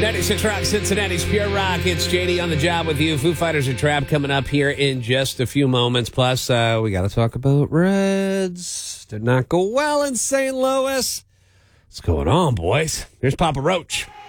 96 Rock, Cincinnati's Pure Rock. It's JD on the job with you. Foo Fighters and Trap coming up here in just a few moments. Plus, we got to talk about Reds. Did not go well in St. Louis. What's going on, boys? Here's Papa Roach.